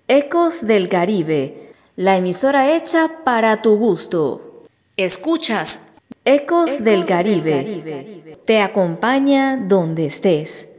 Ecos del Caribe, la emisora hecha para tu gusto. Escuchas Ecos del Caribe, te acompaña donde estés.